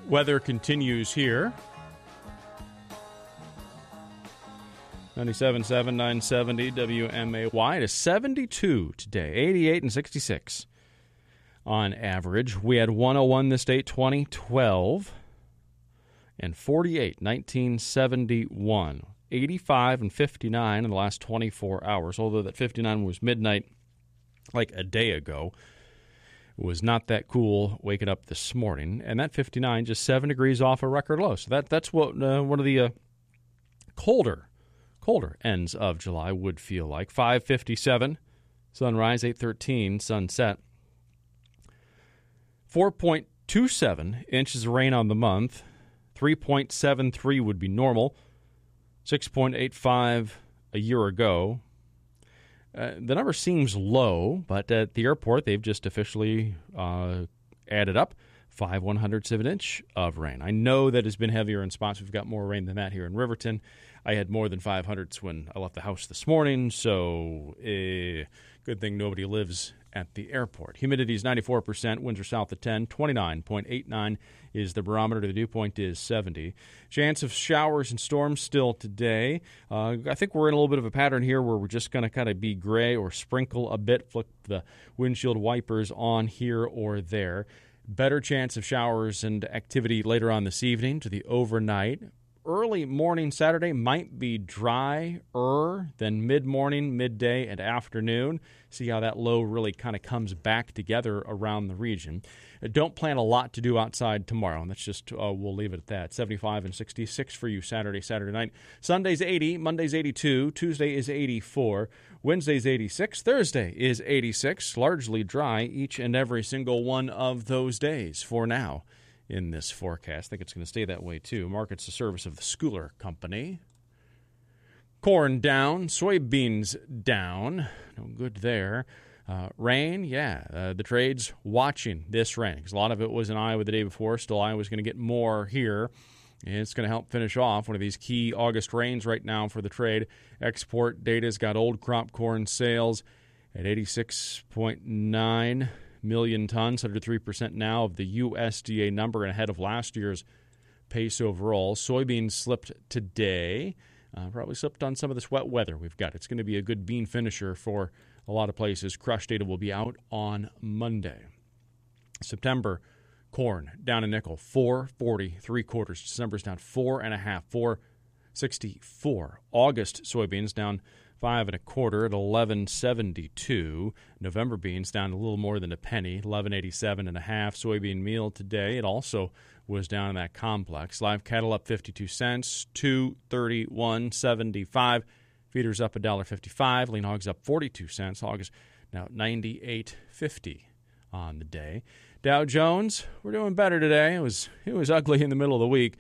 Weather continues here. 97.7, 970 WMAY. It is 72 today, 88 and 66 on average. We had 101 this day, 2012, and 48, 1971. 85 and 59 in the last 24 hours, although that 59 was midnight like a day ago. It was not that cool waking up this morning. And that 59 just 7 degrees off a record low. So that's what one of the colder ends of July would feel like. 5:57, sunrise, 8:13, sunset. 4.27 inches of rain on the month. 3.73 would be normal. 6.85 a year ago. The number seems low, but at the airport, they've just officially added up 5 100ths of an inch of rain. I know that has been heavier in spots. We've got more rain than that here in Riverton. I had more than 5 100ths when I left the house this morning, so good thing nobody lives at the airport. Humidity is 94%, winds are south of 10, 29.89 is the barometer, the dew point is 70. Chance of showers and storms still today. I think we're in a little bit of a pattern here where we're just going to kind of be gray or sprinkle a bit, flick the windshield wipers on here or there. Better chance of showers and activity later on this evening to the overnight. Early morning Saturday might be drier than mid-morning, midday, and afternoon. See how that low really kind of comes back together around the region. Don't plan a lot to do outside tomorrow. And that's just, we'll leave it at that. 75 and 66 for you Saturday night. Sunday's 80, Monday's 82, Tuesday is 84, Wednesday's 86, Thursday is 86. Largely dry each and every single one of those days for now. In this forecast. I think it's going to stay that way, too. Market's the service of the Schooler Company. Corn down, soybeans down. No good there. Rain, the trade's watching this rain because a lot of it was in Iowa the day before. Still, Iowa's going to get more here. And it's going to help finish off one of these key August rains right now for the trade. Export data's got old crop corn sales at 86.9 million tons, under 3% now of the USDA number and ahead of last year's pace overall. Soybeans slipped today. Probably slipped on some of this wet weather we've got. It's going to be a good bean finisher for a lot of places. Crush data will be out on Monday. September corn down a nickel, 4.40 3/4. December's down 4.5, 4.64. August soybeans down 5 1/4 at 11.72. November beans down a little more than a penny, 11.87 1/2. Soybean meal today, it also was down in that complex. Live cattle up 52 cents, 231.75. Feeders up $1.55. Lean hogs up 42 cents. Hogs now 98.50 on the day. Dow Jones, we're doing better today. It was ugly in the middle of the week.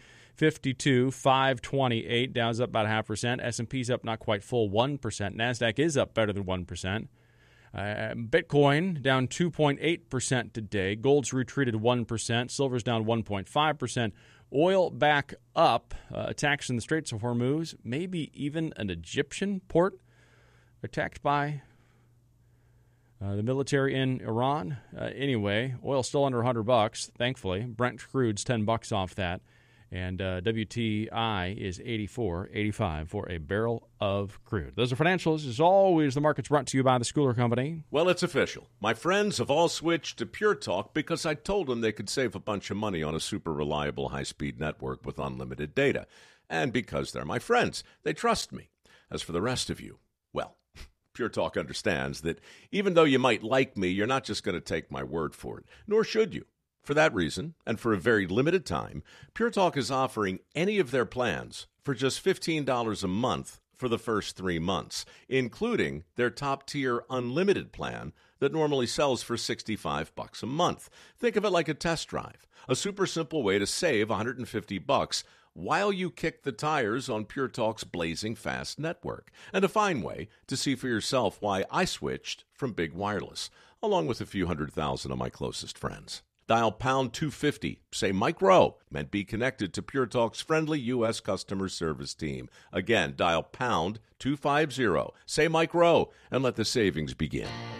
52,528. Dow's up about 0.5%. S&P's up not quite full 1%. NASDAQ is up better than 1%. Bitcoin down 2.8% today. Gold's retreated 1%. Silver's down 1.5%. Oil back up. Attacks in the Straits of Hormuz. Maybe even an Egyptian port attacked by the military in Iran. Anyway, oil still under $100, thankfully. Brent crude's $10 off that. And WTI is 84.85 for a barrel of crude. Those are financials. As always, the market's brought to you by the Schooler Company. Well, it's official. My friends have all switched to Pure Talk because I told them they could save a bunch of money on a super reliable high-speed network with unlimited data. And because they're my friends, they trust me. As for the rest of you, well, Pure Talk understands that even though you might like me, you're not just going to take my word for it, nor should you. For that reason, and for a very limited time, Pure Talk is offering any of their plans for just $15 a month for the first 3 months, including their top-tier unlimited plan that normally sells for $65 a month. Think of it like a test drive, a super simple way to save $150 while you kick the tires on Pure Talk's blazing fast network, and a fine way to see for yourself why I switched from big wireless, along with a few 100,000 of my closest friends. Dial pound 250, say Mike Rowe, and be connected to Pure Talk's friendly U.S. customer service team. Again, dial pound 250, say Mike Rowe, and let the savings begin.